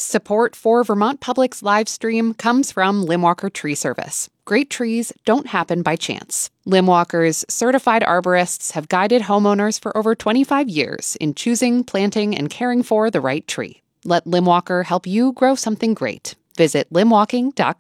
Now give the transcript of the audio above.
Support for Vermont Public's live stream comes from Limwalker Tree Service. Great trees don't happen by chance. Limwalker's certified arborists have guided homeowners for over 25 years in choosing, planting, and caring for the right tree. Let Limwalker help you grow something great. Visit limwalking.com.